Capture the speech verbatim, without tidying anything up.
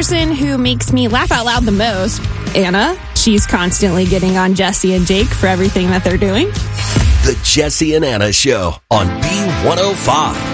person who makes me laugh out loud the most, Anna. She's constantly getting on Jesse and Jake for everything that they're doing. The Jesse and Anna Show on B one oh five.